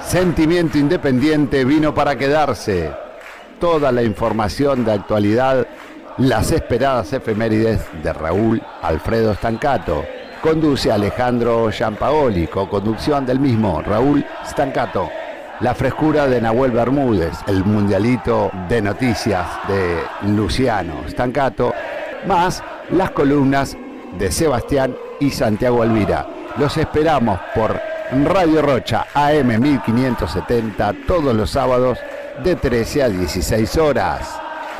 Sentimiento Independiente vino para quedarse. Toda la información de actualidad, las esperadas efemérides de Raúl Alfredo Stancato. Conduce Alejandro Giampaoli, co-conducción del mismo Raúl Stancato. La frescura de Nahuel Bermúdez, el mundialito de noticias de Luciano Stancato, más las columnas de Sebastián y Santiago Alvira. Los esperamos por Radio Rocha AM 1570 todos los sábados de 13 a 16 horas.